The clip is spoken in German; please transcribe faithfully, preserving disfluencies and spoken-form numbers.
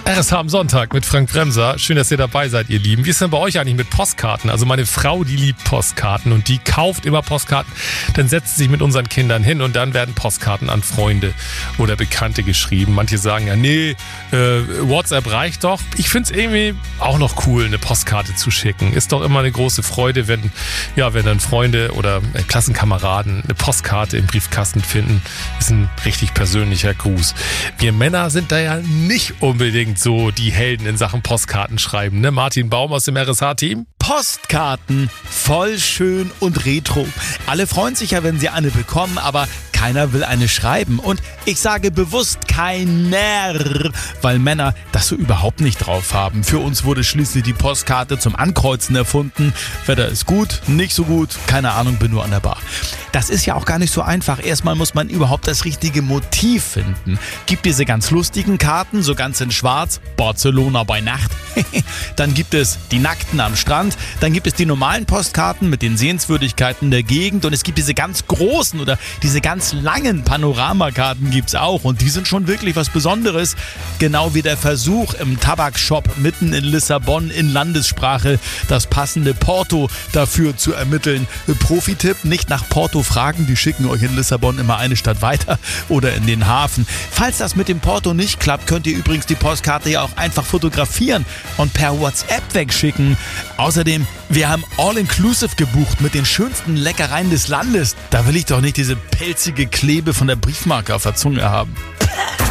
R S H am Sonntag mit Frank Bremser. Schön, dass ihr dabei seid, ihr Lieben. Wie ist denn bei euch eigentlich mit Postkarten? Also meine Frau, die liebt Postkarten und die kauft immer Postkarten. Dann setzt sie sich mit unseren Kindern hin und dann werden Postkarten an Freunde oder Bekannte geschrieben. Manche sagen ja, nee, äh, WhatsApp reicht doch. Ich find's irgendwie auch noch cool, eine Postkarte zu schicken. Ist doch immer eine große Freude, wenn, ja, wenn dann Freunde oder äh, Klassenkameraden eine Postkarte im Briefkasten finden. Ist ein richtig persönlicher Gruß. Wir Männer sind da ja nicht unbedingt so die Helden in Sachen Postkarten schreiben, ne? Martin Baum aus dem R S H-Team. Postkarten, voll schön und retro. Alle freuen sich ja, wenn sie eine bekommen, aber keiner will eine schreiben. Und ich sage bewusst keiner, weil Männer das so überhaupt nicht drauf haben. Für uns wurde schließlich die Postkarte zum Ankreuzen erfunden. Wetter ist gut, nicht so gut, keine Ahnung, bin nur an der Bar. Das ist ja auch gar nicht so einfach. Erstmal muss man überhaupt das richtige Motiv finden. Gibt diese ganz lustigen Karten, so ganz in schwarz, Barcelona bei Nacht. Dann gibt es die Nackten am Strand. Dann gibt es die normalen Postkarten mit den Sehenswürdigkeiten der Gegend. Und es gibt diese ganz großen oder diese ganz langen Panoramakarten gibt's auch. Und die sind schon wirklich was Besonderes. Genau wie der Versuch im Tabakshop mitten in Lissabon in Landessprache das passende Porto dafür zu ermitteln. Profi-Tipp, nicht nach Porto fragen, die schicken euch in Lissabon immer eine Stadt weiter oder in den Hafen. Falls das mit dem Porto nicht klappt, könnt ihr übrigens die Postkarte ja auch einfach fotografieren und per WhatsApp wegschicken. Außerdem, wir haben All-Inclusive gebucht mit den schönsten Leckereien des Landes. Da will ich doch nicht diese pelzige Klebe von der Briefmarke auf der Zunge haben.